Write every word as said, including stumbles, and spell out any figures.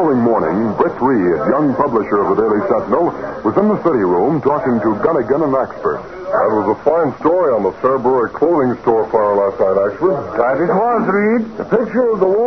following morning, Britt Reed, young publisher of the Daily Sentinel, was in the city room talking to Gunnigan and Axford. That was a fine story on the Fairbury clothing store fire last night, Axford. That it was, Reed. The picture of the